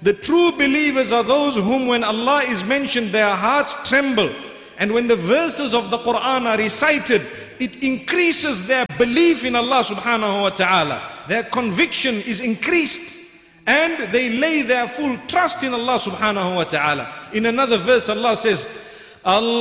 The true believers are those whom when Allah is mentioned, their hearts tremble. And when the verses of the Quran are recited, it increases their belief in Allah subhanahu wa ta'ala. Their conviction is increased. And they lay their full trust in Allah subhanahu wa ta'ala. In another verse, Allah says, Allah